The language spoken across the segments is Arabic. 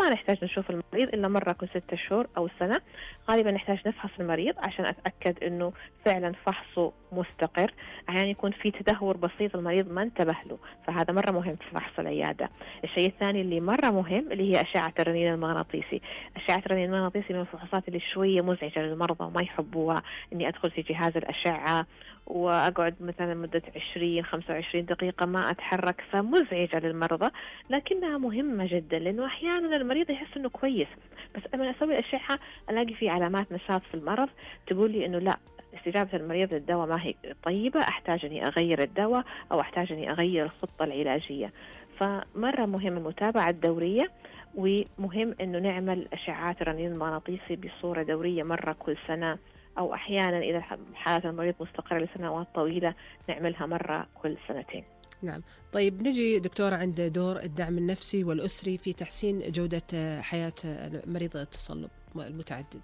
ما نحتاج نشوف المريض إلا مرة كل 6 شهور أو سنة. غالبا نحتاج نفحص المريض عشان أتأكد إنه فعلا فحصه مستقر. أحيانا يكون في تدهور بسيط المريض ما انتبه له، فهذا مرة مهم في فحص العيادة. الشيء الثاني اللي مرة مهم اللي هي أشعة الرنين المغناطيسي. أشعة الرنين المغناطيسي من الفحوصات اللي شوية مزعجة للمرضى وما يحبوها، إني أدخل في جهاز الأشعة وأقعد مثلا مدة 20-25 دقيقة ما أتحرك، فمزعجة للمرضى، لكنها مهمة جدا لأنه أحيانا المريض يحس أنه كويس، بس أنا أسوي الأشعة ألاقي في علامات نشاط في المرض تقول لي أنه لا، استجابة المريض للدواء ما هي طيبة، أحتاج أني أغير الدواء أو أحتاج أني أغير الخطة العلاجية. فمرة مهم المتابعة الدورية، ومهم أنه نعمل أشعات الرنين المغناطيسي بصورة دورية مرة كل سنة، أو أحيانا إذا حالة المريض مستقرة لسنوات طويلة نعملها مرة كل 2 سنين. نعم. طيب نجي دكتورة عند دور الدعم النفسي والأسري في تحسين جودة حياة مريض التصلب المتعدد.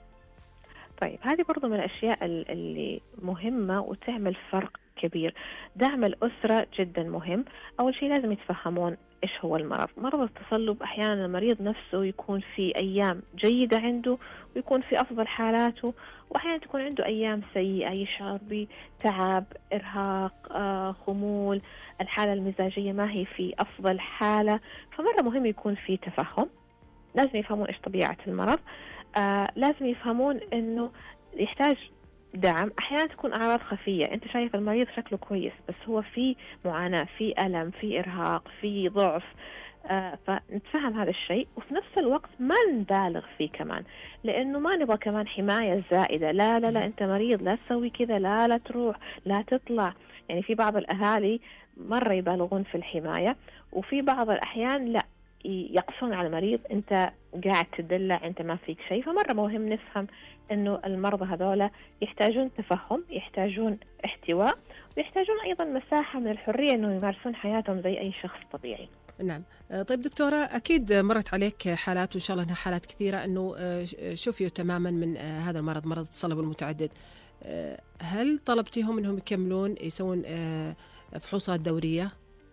طيب هذه برضو من الأشياء اللي مهمة وتعمل فرق كبير. دعم الأسرة جدا مهم. أول شيء لازم يتفهمون إيش هو المرض. مرض التصلب أحيانا المريض نفسه يكون في أيام جيدة عنده ويكون في أفضل حالاته، وأحيانا تكون عنده أيام سيئة، يشعر بتعب، إرهاق، خمول، الحالة المزاجية ما هي في أفضل حالة. فمرة مهم يكون في تفهم. لازم يفهمون إيش طبيعة المرض. لازم يفهمون إنه يحتاج دعم. أحيانا تكون أعراض خفية، أنت شايف المريض شكله كويس بس هو في معاناة، في ألم، في إرهاق، في ضعف. فنتفهم هذا الشيء، وفي نفس الوقت ما نبالغ فيه كمان، لأنه ما نبغى كمان حماية زائدة. لا لا لا، أنت مريض، لا تسوي كذا، لا لا تروح، لا تطلع. يعني في بعض الأهالي مرة يبالغون في الحماية، وفي بعض الأحيان لا، يقصون على المريض، أنت قاعد تدلع، أنت ما فيك شيء. فمرة مهم نفهم أنه المرضى هذولا يحتاجون تفهم، يحتاجون احتواء، ويحتاجون أيضا مساحة من الحرية أنه يمارسون حياتهم زي أي شخص طبيعي. نعم. طيب دكتورة، أكيد مرت عليك حالات، وإن شاء الله أنها حالات كثيرة، أنه شفيوا تماما من هذا المرض، مرض التصلب المتعدد. هل طلبتيهم أنهم يكملون يسوون فحوصات دورية؟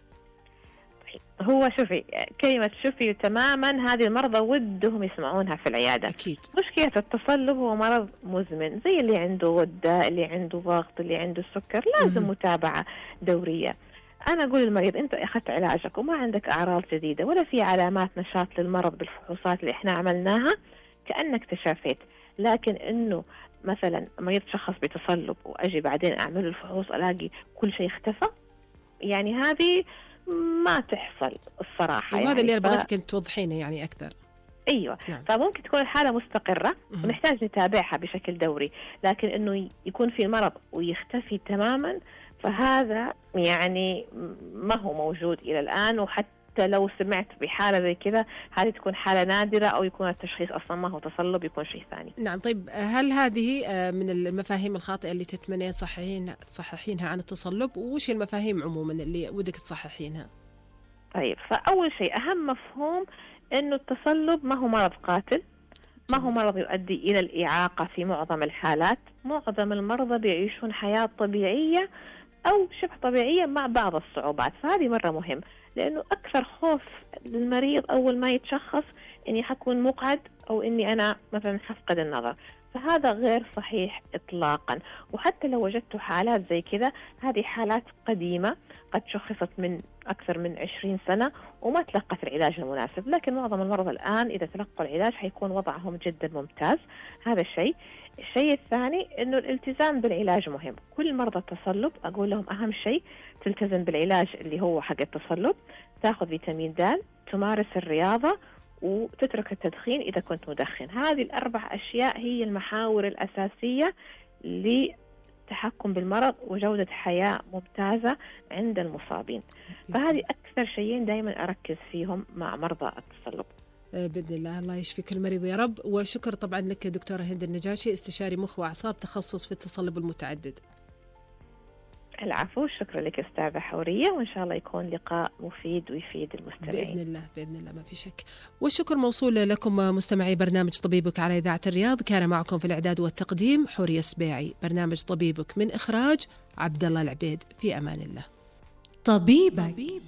هو شوفي، كلمة شفيوا تماما هذه المرضى ودهم يسمعونها في العيادة. أكيد. مشكلة التصلب هو مرض مزمن، زي اللي عنده غدة، اللي عنده ضغط، اللي عنده سكر، لازم متابعة دورية. أنا أقول للمريض أنت أخذت علاجك وما عندك أعراض جديدة ولا في علامات نشاط للمرض بالفحوصات اللي إحنا عملناها، كأنك تشافيت. لكن إنه مثلا مريض شخص بتصلب وأجي بعدين أعمل الفحوص ألاقي كل شيء اختفى، يعني هذه ما تحصل الصراحة. وهذا يعني اللي بغيتك أن توضحينه يعني أكثر. أيوة. نعم. فممكن تكون الحالة مستقرة ونحتاج نتابعها بشكل دوري، لكن إنه يكون في مرض ويختفي تماما، فهذا يعني ما هو موجود إلى الآن. وحتى لو سمعت بحالة زي كذا، هذه تكون حالة نادرة، أو يكون التشخيص أصلا ما هو تصلب، يكون شيء ثاني. نعم. طيب هل هذه من المفاهيم الخاطئة اللي تتمنين تصححينها عن التصلب؟ وش المفاهيم عموما اللي ودك تصححينها؟ طيب، فأول شيء أهم مفهوم إنه التصلب ما هو مرض قاتل، ما هو مرض يؤدي إلى الإعاقة. في معظم الحالات معظم المرضى بيعيشون حياة طبيعية أو شبه طبيعية مع بعض الصعوبات. فهذه مرة مهم، لأنه أكثر خوف للمريض أول ما يتشخص إني حكون مقعد أو إني أنا مثلا حفقد النظر. فهذا غير صحيح إطلاقا. وحتى لو وجدت حالات زي كذا، هذه حالات قديمة قد شخصت من أكثر من 20 سنة وما تلقت العلاج المناسب. لكن معظم المرضى الآن إذا تلقوا العلاج حيكون وضعهم جدا ممتاز. هذا الشيء. الشيء الثاني إنه الالتزام بالعلاج مهم. كل مرضى التصلب أقول لهم أهم شيء تلتزم بالعلاج اللي هو حق التصلب، تأخذ فيتامين د، تمارس الرياضة، وتترك التدخين إذا كنت مدخن. هذه ال4 أشياء هي المحاور الأساسية للتحكم بالمرض وجودة حياة ممتازة عند المصابين. فهذه أكثر شيئين دائما أركز فيهم مع مرضى التصلب. بإذن الله. الله يشفيك المريض يا رب. وشكر طبعا لك دكتورة هند النجاشي، استشاري مخ وأعصاب، تخصص في التصلب المتعدد. العفو، شكرا لك أستاذة حورية، وإن شاء الله يكون لقاء مفيد ويفيد المستمعين. بإذن الله، بإذن الله، ما في شك. والشكر موصول لكم مستمعي برنامج طبيبك على إذاعة الرياض. كان معكم في الإعداد والتقديم حورية السبيعي. برنامج طبيبك من إخراج عبد الله العبيد. في أمان الله. طبيبك.